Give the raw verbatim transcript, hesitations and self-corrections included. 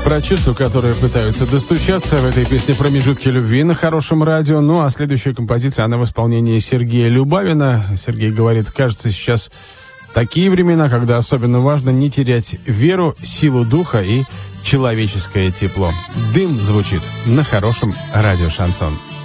Про чувства, которые пытаются достучаться в этой песне «Промежутки любви» на хорошем радио. Ну, а следующая композиция, она в исполнении Сергея Любавина. Сергей говорит, кажется, сейчас такие времена, когда особенно важно не терять веру, силу духа и человеческое тепло. «Дым» звучит на хорошем радио «Шансон».